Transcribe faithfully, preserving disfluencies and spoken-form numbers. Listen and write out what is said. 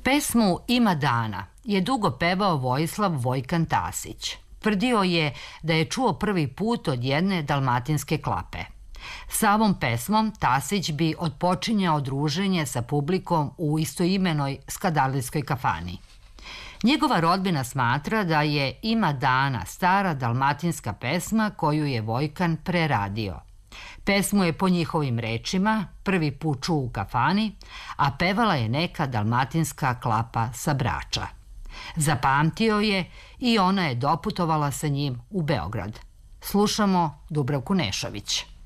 Pesmu Ima dana je dugo pevao Vojislav Vojkan Tasić. Tvrdio je da je čuo prvi put od jedne dalmatinske klape. Sa ovom pesmom Tasić bi otpočinjao druženje sa publikom u istoimenoj Skadardijskoj kafani. Njegova rodbina smatra da je Ima dana stara dalmatinska pesma koju je Vojkan preradio. Pesmu je po njihovim rečima prvi put čuo u kafani, a pevala je neka dalmatinska klapa sa Brača. Zapamtio je i ona je doputovala sa njim u Beograd. Slušamo Dubravku Nešović.